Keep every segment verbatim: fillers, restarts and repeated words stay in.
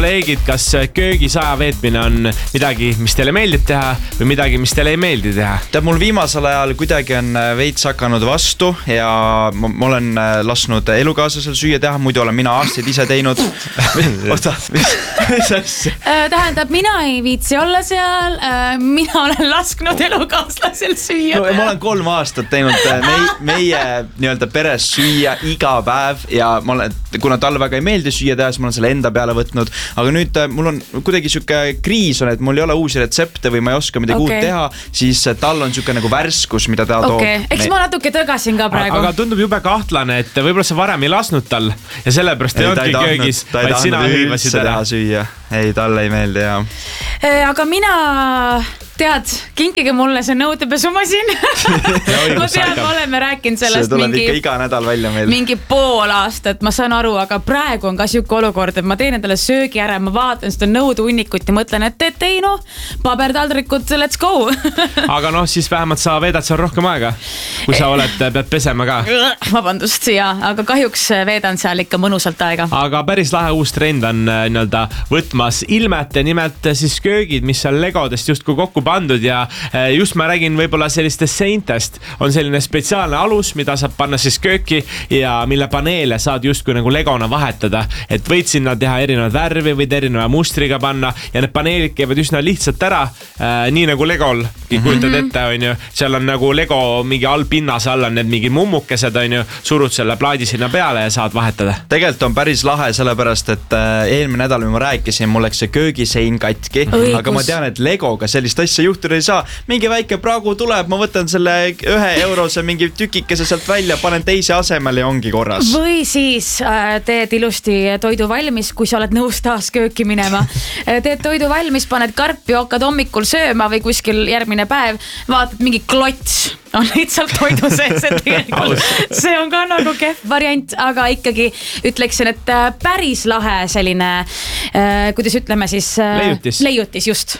kolleegid, kas köögis aja veetmine on midagi, mis teile meeldib teha või midagi, mis teile ei meeldi teha? Tead, mul viimasel ajal kuidagi on veits hakanud vastu ja ma, ma olen lasknud elukaaslasel süüa teha, muidu olen mina aastaid ise teinud. Oota, mis, mis asja? Tähendab, mina ei viitsi olla seal, mina olen lasknud elukaaslasel süüa. No, ma olen kolm aastat teinud meie, meie nii-öelda peres süüa iga päev ja ma olen, kuna talle väga ei meeldi süüa teha, siis ma olen selle enda peale võtnud. Aga nüüd mul on kuidagi siuke kriis on, et mul ei ole uusi retsepte või ma ei oska midagi okay. uut teha, siis tal on siuke nagu värskus, mida ta okay. toob. Eks me... ma natuke tõgasin ka praegu. Aga tundub jube kahtlane, et võib-olla sa varem ei lasknud tal ja sellepärast ei, ei ondki köögis, vaid sina hõivasid ära. Süüa. Ei, talle ei meeldi ja. Aga mina... Tead, kinkige mulle see nõudepesumasin. Ma tean, me oleme rääkinud sellest see mingi, iga nädal välja meil. mingi pool aastat, ma saan aru, aga praegu on ka siuke olukord, et ma teen endale söögi ära, ma vaatan seda nõudeunnikut ja mõtlen, et et ei noh, paberdaldrikud, let's go. Aga noh, siis vähemalt sa veedad seal rohkem aega, kui sa oled, pead pesema ka. Vabandust, ja, aga kahjuks veedan seal ikka mõnusalt aega. Aga päris lahe uus trend on nii-öelda võtmas ilmet ja nimelt siis köögid, mis seal legodest justkui kokku pandud ja just ma räägin võib-olla sellistest seintest on selline spetsiaalne alus, mida saab panna siis kööki ja mille paneele saad justkui nagu legona vahetada, et võid sinna teha erinevad värvi, võid erineva mustriga panna ja need paneelid käivad üsna lihtsalt ära, äh, nii nagu legol kujutad mm-hmm. ette, on ju, seal on nagu lego mingi all pinnas all on need mingi mummukesed, on ju, surud selle plaadi sinna peale ja saad vahetada. Tegelikult on päris lahe, sellepärast, et eelmine nädal ma rääkisin, mul läks see köögisein katki, Õigus. Aga ma tean, et legoga sellist asja juhtuda ei saa. Mingi väike pragu tuleb, ma võtan selle ühe eurose mingi tükikese sealt välja, panen teise asemel ja ongi korras. Või siis äh, teed ilusti toidu valmis, kui sa oled nõus taas kööki minema. Teed toidu valmis, paned karpi, hakkad hommikul sööma või kuskil järgmine päev, vaatad mingi klots on lihtsalt toidu sees, et tegelikult see on ka nagu kehv variant, aga ikkagi ütleksin, et päris lahe selline, äh, kuidas ütleme siis äh, leiutis. leiutis just.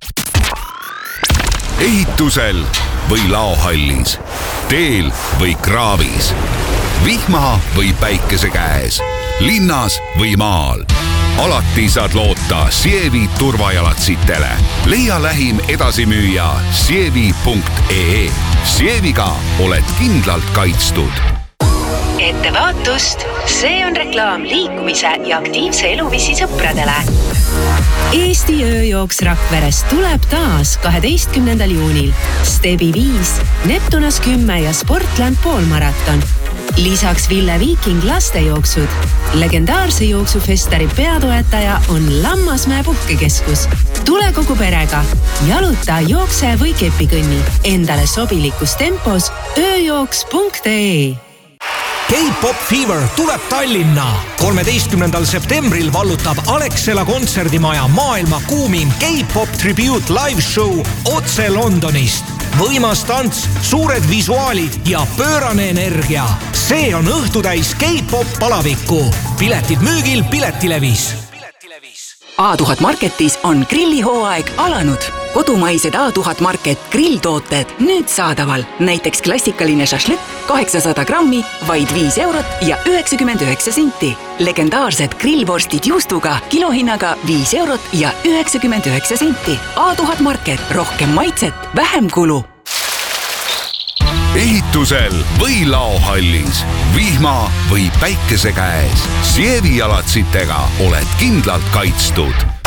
Ehitusel või laohallis, teel või kraavis, vihma või päikese käes, linnas või maal. Alati saad loota Sievi turvajalatsitele. Leia lähim edasimüüja sievi punkt ee. Sieviga oled kindlalt kaitstud. Ettevaatust, see on reklaam liikumise ja aktiivse eluviisi sõpradele. Eesti ööjooks Rakveres tuleb taas kaheteistkümnendal juunil. Stebi viis, Neptunas kümme ja Sportland poolmaraton. Lisaks Ville Viiking lastejooksud. Legendaarse jooksufestari peatoetaja on Lammasmäe puhkekeskus. Tule kogu perega. Jaluta, jookse või kepikõnni. Endale sobilikus tempos ööjooks punkt ee. K-Pop Fever tuleb Tallinna. kolmeteistkümnendal septembril vallutab Alexela kontserdimaja maailma kuumim K-Pop Tribute Live Show otse Londonist. Võimas tants, suured visuaalid ja pöörane energia. See on õhtutäis K-Pop palavikku. Piletid müügil Piletilevis. A tuhat Marketis on grillihooaeg alanud. Kodumaised A tuhat Market grilltooted nüüd saadaval. Näiteks klassikaline šašlõkk kaheksasada grammi, vaid viis eurot ja üheksakümmend üheksa senti. Legendaarsed grillvorstid juustuga kilohinnaga viis eurot ja üheksakümmend üheksa senti. A tuhat Market, rohkem maitset, vähem kulu. Ehitusel või laohallis, vihma või päikese käes, Sievi jalatsitega oled kindlalt kaitstud.